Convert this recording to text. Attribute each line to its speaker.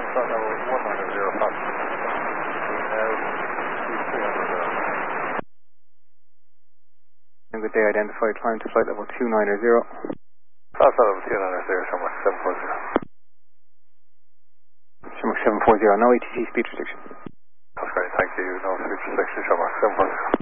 Speaker 1: Flight level 190, fast.
Speaker 2: Good day, identified, climb to flight level 290.
Speaker 1: Fast level 290, somewhere 740.
Speaker 2: Shamrock 740, no ATC speed restriction.
Speaker 1: That's great, thank you. No speed restriction, somewhere 740.